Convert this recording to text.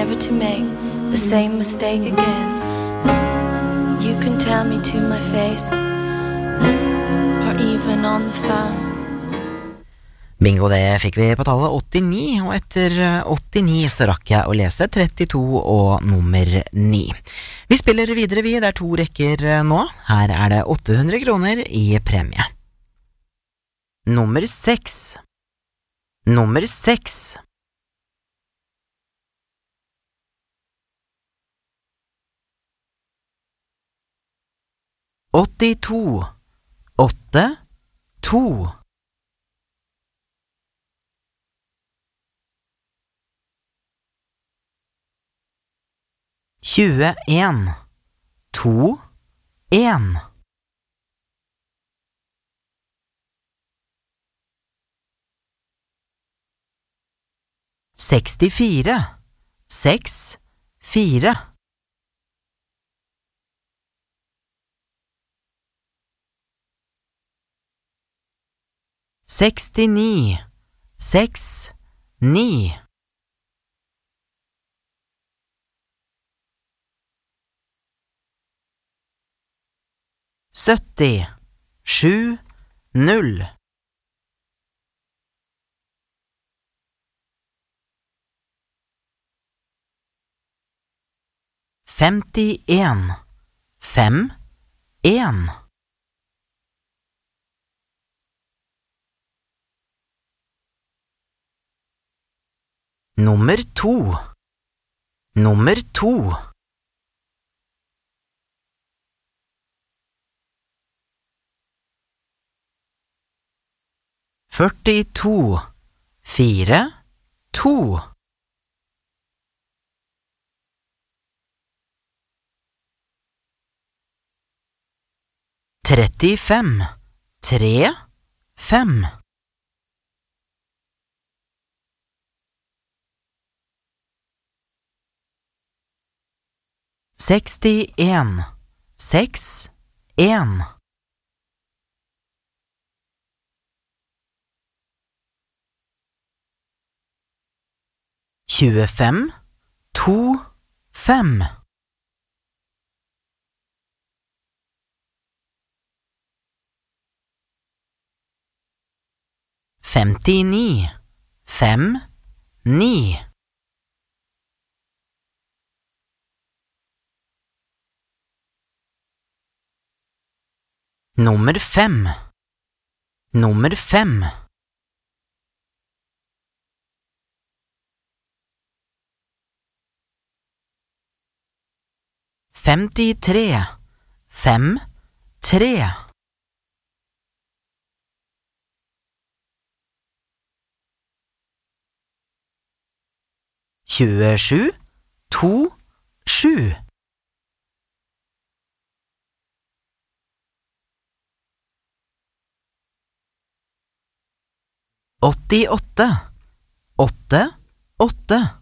never to make the same mistake again. You can tell me to my face, or even on the phone. Bingo, det fikk vi på tallet 89, og etter 89 så rakk jeg å lese 32 og nummer 9. Vi spiller videre det er 2 rekker nå. Her er det 800 kroner i premie. Nummer 6. Nummer 6. Åttito, 82. 21, 2, 1. 64, 6, 4. 69, 6, 9. 70, 7, 0. 51, 5, 1. 2. Nummer 2. 42, 4, 2. 35, 3, 5. 61, 6, 1. 25, 2, 5. 59, 5, 9. 5. Nummer 5. 53, 5, 3. 27, 2, 7. 88, 8, 8.